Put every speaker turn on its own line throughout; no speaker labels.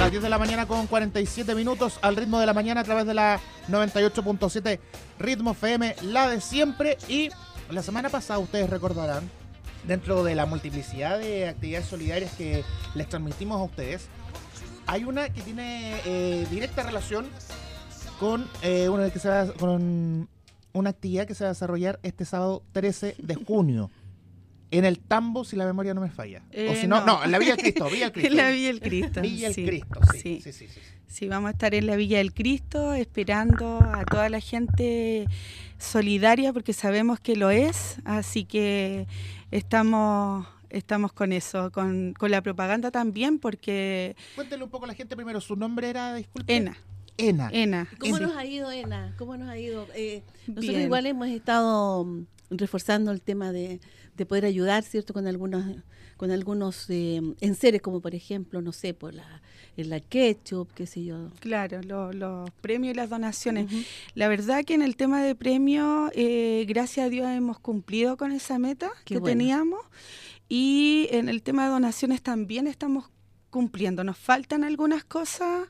las 10 de la mañana con 47 minutos al ritmo de la mañana a través de la 98.7 Ritmo FM, la de siempre. Y la semana pasada, ustedes recordarán, dentro de la multiplicidad de actividades solidarias que les transmitimos a ustedes, hay una que tiene directa relación con, con una actividad que se va a desarrollar este sábado 13 de junio. En el Tambo, si la memoria no me falla. O si no, en la Villa del Cristo.
En la Villa del Cristo.
Villa del
sí.
Cristo, sí.
Sí, vamos a estar en la Villa del Cristo esperando a toda la gente solidaria porque sabemos que lo es, así que estamos con eso, con la propaganda también porque...
Cuéntele un poco a la gente primero, ¿su nombre era, disculpe?
Ena.
¿Cómo nos ha ido, Ena? ¿Cómo nos ha ido? Nosotros
Bien.
igual hemos estado reforzando el tema de poder ayudar, ¿cierto? Con algunos enseres, como por ejemplo, no sé, por la ketchup, qué sé yo.
Claro, los premios y las donaciones.
Uh-huh.
La verdad que en el tema de premios, gracias a Dios hemos cumplido con esa meta que teníamos. Y en el tema de donaciones también estamos cumpliendo. Nos faltan algunas cosas,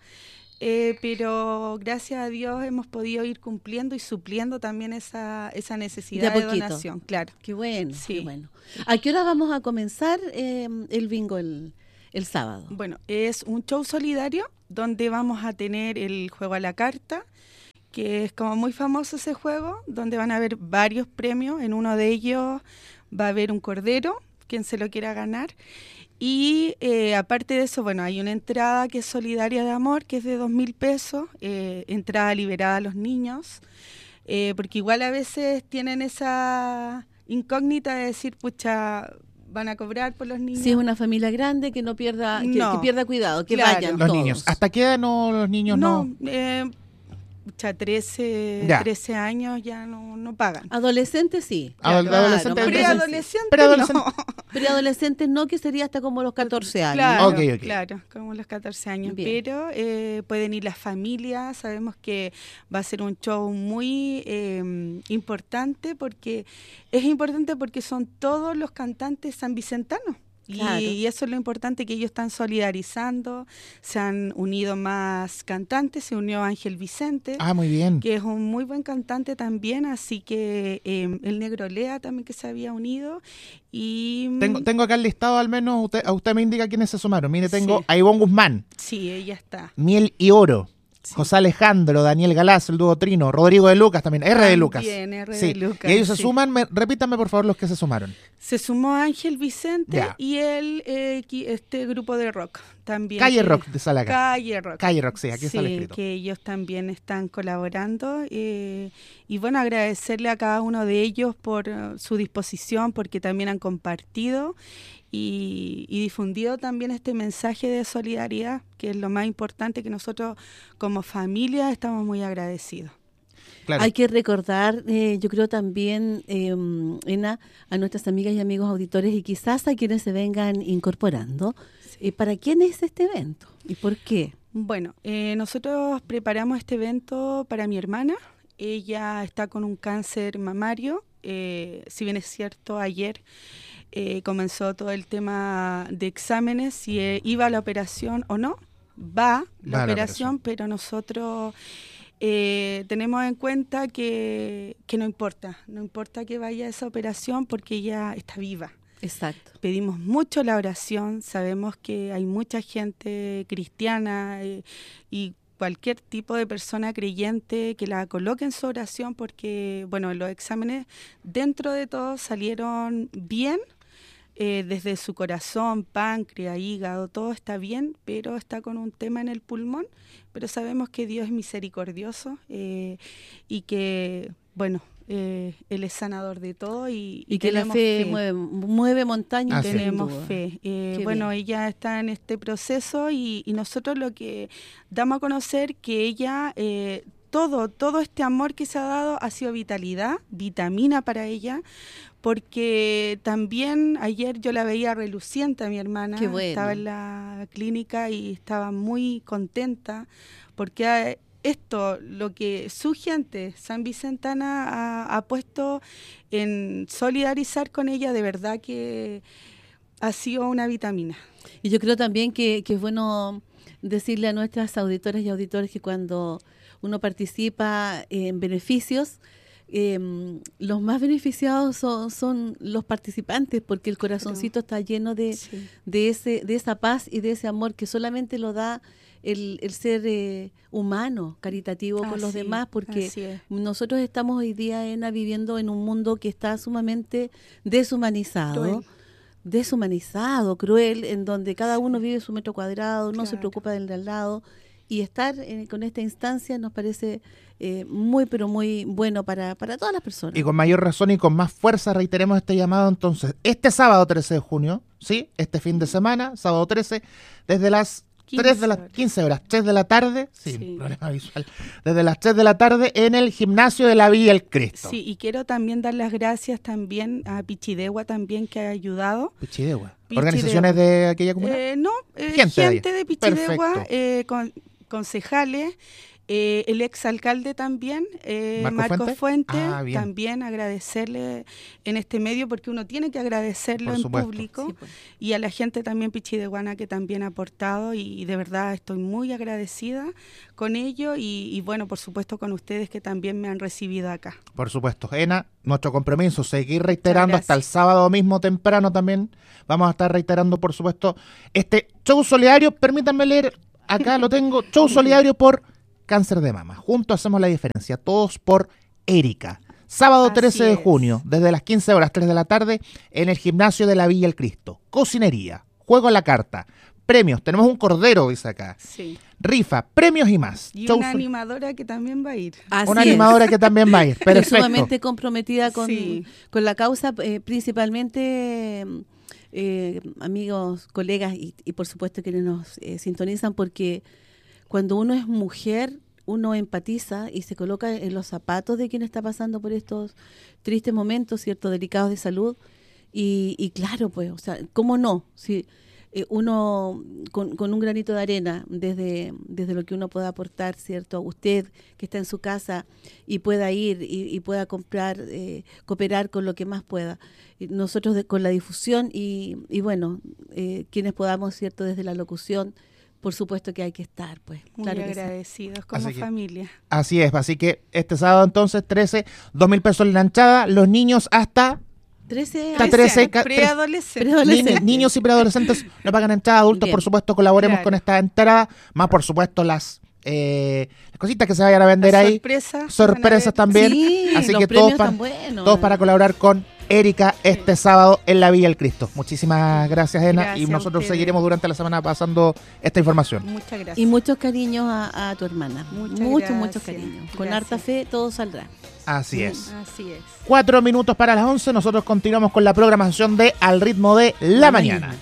pero gracias a Dios hemos podido ir cumpliendo y supliendo también esa necesidad de donación. Claro.
Qué bueno,
sí.
Qué bueno. ¿A qué hora vamos a comenzar el bingo el sábado?
Bueno, es un show solidario donde vamos a tener el juego a la carta, que es como muy famoso ese juego, donde van a haber varios premios. En uno de ellos va a haber un cordero, quien se lo quiera ganar. Y aparte de eso, bueno, hay una entrada que es solidaria de amor, que es de 2.000 pesos, entrada liberada a los niños, porque igual a veces tienen esa incógnita de decir, pucha, van a cobrar por los niños.
Si es una familia grande, que no pierda, que pierda cuidado, que
claro,
vayan
los
todos.
niños. ¿Hasta qué edad los niños no?
13 años ya no pagan.
Adolescentes sí.
Adolescentes.
Preadolescentes no.
Preadolescentes no, que sería hasta como los 14 años.
Claro,
Okay.
Claro, como los 14 años.
Bien.
Pero pueden ir las familias. Sabemos que va a ser un show muy importante porque son todos los cantantes sanvicentanos.
Claro.
Y eso es lo importante, que ellos están solidarizando, se han unido más cantantes, se unió Ángel Vicente,
muy bien,
que es un muy buen cantante también, así que el Negro Lea también, que se había unido. Y
tengo acá el listado, al menos usted me indica quiénes se sumaron. Mire, tengo a Ivonne Guzmán.
Sí, ella está.
Miel y Oro.
Sí.
José Alejandro, Daniel Galaz, el dúo Trino, Rodrigo de Lucas también, R de Lucas.
De Lucas.
Y ellos se suman, repítanme por favor los que se sumaron.
Se sumó Ángel Vicente y este grupo de rock también. Calle Rock, sí, aquí está escrito. Que ellos también están colaborando. Y bueno, agradecerle a cada uno de ellos por su disposición, porque también han compartido y difundido también este mensaje de solidaridad, que es lo más importante, que nosotros como familia estamos muy agradecidos.
Claro. Hay que recordar, yo creo también, Ena, a nuestras amigas y amigos auditores y quizás a quienes se vengan incorporando, ¿para quién es este evento y por qué?
Bueno, nosotros preparamos este evento para mi hermana. Ella está con un cáncer mamario, si bien es cierto, ayer comenzó todo el tema de exámenes, si iba a la operación o no, va la operación, pero nosotros tenemos en cuenta que no importa que vaya a esa operación porque ella está viva.
Exacto.
Pedimos mucho la oración, sabemos que hay mucha gente cristiana y cualquier tipo de persona creyente que la coloque en su oración, porque bueno, los exámenes dentro de todo salieron bien. Desde su corazón, páncreas, hígado, todo está bien, pero está con un tema en el pulmón. Pero sabemos que Dios es misericordioso y que, bueno, Él es sanador de todo y
que la fe mueve montañas.
Tenemos fe. Bueno, bien. Ella está en este proceso y nosotros lo que damos a conocer que ella... Todo este amor que se ha dado ha sido vitamina para ella, porque también ayer yo la veía reluciente a mi hermana.
Qué bueno.
Estaba en la clínica y estaba muy contenta, porque esto, lo que su gente, San Vicentana, ha puesto en solidarizar con ella, de verdad que ha sido una vitamina.
Y yo creo también que es bueno decirle a nuestras auditoras y auditores que cuando uno participa en beneficios, los más beneficiados son los participantes, porque el corazoncito está lleno de esa paz y de ese amor que solamente lo da el ser humano, caritativo con los demás, porque nosotros estamos hoy día, Ena, viviendo en un mundo que está sumamente deshumanizado, cruel, en donde cada uno vive su metro cuadrado, no se preocupa del de al lado, y estar con esta instancia nos parece muy, pero muy bueno para todas las personas.
Y con mayor razón y con más fuerza reiteremos este llamado entonces, este sábado 13 de junio, ¿sí? Este fin de semana, sábado 13, desde las 15 horas, 3 de la tarde, problema visual, desde las 3 de la tarde en el gimnasio de la Villa El Cristo.
Sí, y quiero también dar las gracias también a Pichidegua también, que ha ayudado.
Pichidegua. ¿Organizaciones de aquella comunidad?
No, gente de Pichidegua, concejales, el exalcalde también, Marco Fuente, también agradecerle en este medio, porque uno tiene que agradecerlo en público, y a la gente también pichideguana que también ha aportado, y de verdad estoy muy agradecida con ello, y bueno, por supuesto con ustedes que también me han recibido acá.
Por supuesto, Ena, nuestro compromiso, seguir reiterando hasta el sábado mismo temprano también, vamos a estar reiterando por supuesto este show solidario, permítanme leer, acá lo tengo, show solidario por cáncer de mama. Juntos hacemos la diferencia. Todos por Erika. Sábado 13 de junio, desde las 15 horas, 3 de la tarde, en el gimnasio de la Villa El Cristo. Cocinería, juego a la carta, premios. Tenemos un cordero, dice acá. Sí. Rifa, premios y más.
Y una animadora que también va a ir.
Animadora que también va a ir. Perfecto.
Sumamente comprometida con la causa, principalmente amigos, colegas y por supuesto quienes nos sintonizan, porque cuando uno es mujer, uno empatiza y se coloca en los zapatos de quien está pasando por estos tristes momentos, ¿cierto?, delicados de salud. Y claro, pues, o sea, ¿cómo no? Si uno con un granito de arena, desde lo que uno pueda aportar, ¿cierto?, usted que está en su casa y pueda ir y pueda comprar, cooperar con lo que más pueda. Y nosotros con la difusión y bueno, quienes podamos, ¿cierto?, desde la locución, por supuesto que hay que estar, pues.
Muy agradecidos como familia.
Así es, así que este sábado entonces 13, 2.000 pesos la entrada, los niños hasta
13
preadolescentes.
Niños y preadolescentes no pagan entrada, adultos por supuesto colaboremos con esta entrada, más por supuesto las cositas que se vayan a vender ahí. Sorpresas también. Sí, así que todos para colaborar con Erika este sábado en la Villa El Cristo. Muchísimas gracias, Ena. Gracias, y nosotros seguiremos durante la semana pasando esta información.
Muchas gracias.
Y muchos cariños a tu hermana. Muchos cariños. Gracias. Con harta fe todo saldrá.
Así es.
Así es.
4 minutos para las 11. Nosotros continuamos con la programación de Al Ritmo de la Mañana.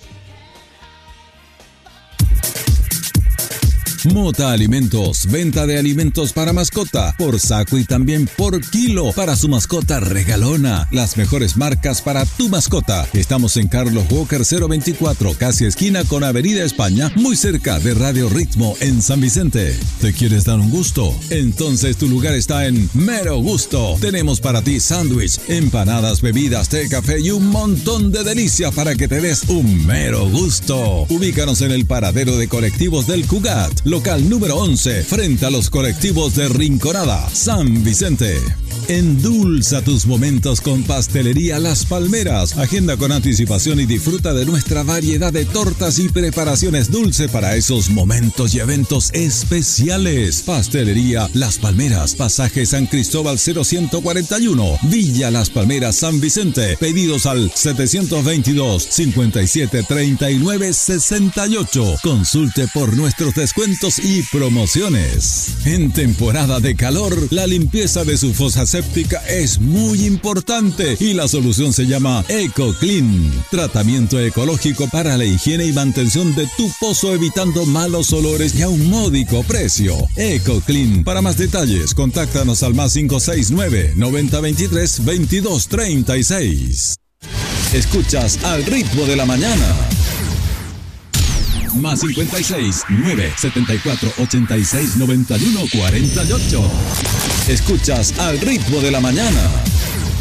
Mota Alimentos, venta de alimentos para mascota, por saco y también por kilo, para su mascota regalona, las mejores marcas para tu mascota. Estamos en Carlos Walker 024, casi esquina con Avenida España, muy cerca de Radio Ritmo en San Vicente. ¿Te quieres dar un gusto? Entonces tu lugar está en Mero Gusto. Tenemos para ti sándwich, empanadas, bebidas, té, café y un montón de delicias para que te des un mero gusto. Ubícanos en el paradero de colectivos del Cugat, local número 11, frente a los colectivos de Rinconada, San Vicente. Endulza tus momentos con Pastelería Las Palmeras. Agenda con anticipación y disfruta de nuestra variedad de tortas y preparaciones dulces para esos momentos y eventos especiales. Pastelería Las Palmeras, pasaje San Cristóbal 0141, Villa Las Palmeras, San Vicente. Pedidos al 722 57 39 68. Consulte por nuestros descuentos y promociones. En temporada de calor, la limpieza de su fosa séptica es muy importante y la solución se llama EcoClean. Tratamiento ecológico para la higiene y mantención de tu pozo, evitando malos olores y a un módico precio. EcoClean. Para más detalles, contáctanos al más 569 9023 2236. Escuchas Al Ritmo de la Mañana. Más 56 9 74 86 91 48. Escuchas Al Ritmo de la Mañana.